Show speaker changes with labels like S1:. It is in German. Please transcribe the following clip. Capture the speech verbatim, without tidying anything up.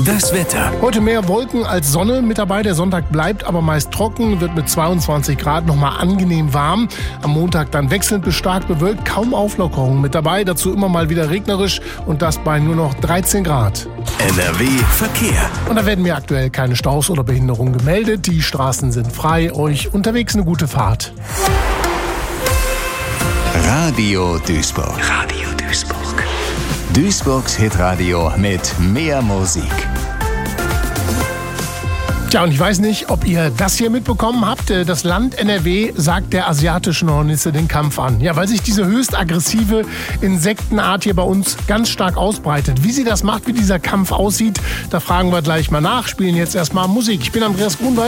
S1: Das Wetter.
S2: Heute mehr Wolken als Sonne mit dabei. Der Sonntag bleibt aber meist trocken, wird mit zweiundzwanzig Grad nochmal angenehm warm. Am Montag dann wechselnd bis stark bewölkt, kaum Auflockerungen mit dabei. Dazu immer mal wieder regnerisch und das bei nur noch dreizehn Grad.
S1: N R W Verkehr.
S2: Und da werden mir aktuell keine Staus oder Behinderungen gemeldet. Die Straßen sind frei. Euch unterwegs eine gute Fahrt.
S1: Radio Duisburg. Radio Duisburg. Duisburgs Hitradio mit mehr Musik.
S2: Tja, und ich weiß nicht, ob ihr das hier mitbekommen habt. Das Land N R W sagt der asiatischen Hornisse den Kampf an. Ja, weil sich diese höchst aggressive Insektenart hier bei uns ganz stark ausbreitet. Wie sie das macht, wie dieser Kampf aussieht, da fragen wir gleich mal nach. Spielen jetzt erstmal Musik. Ich bin Andreas Grunwald.